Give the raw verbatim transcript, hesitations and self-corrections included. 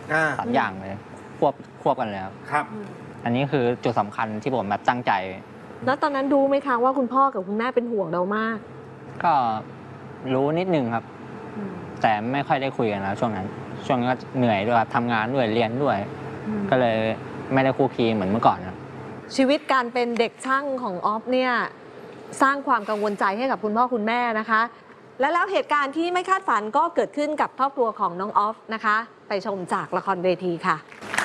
สามอย่างเลยควบควบกันเลยครับครับอันนี้คือจุดสำคัญที่ผมแบบตั้งใจแล้วตอนนั้นรู้ไหมคะว่าคุณพ่อกับคุณแม่เป็นห่วงเรามากก็รู้นิดนึงครับแต่ไม่ค่อยได้คุยกันแล้วช่วงนั้นช่วงนั้นก็เหนื่อยด้วยทำงานด้วยเรียนด้วยก็เลยไม่ได้คุยคีเหมือนเมื่อก่อนครับชีวิตการเป็นเด็กช่างของออฟเนี่ยสร้างความกังวลใจให้กับคุณพ่อคุณแม่นะคะและแล้วเหตุการณ์ที่ไม่คาดฝันก็เกิดขึ้นกับครอบครัวของน้องออฟนะคะไปชมจากละครเวทีค่ะ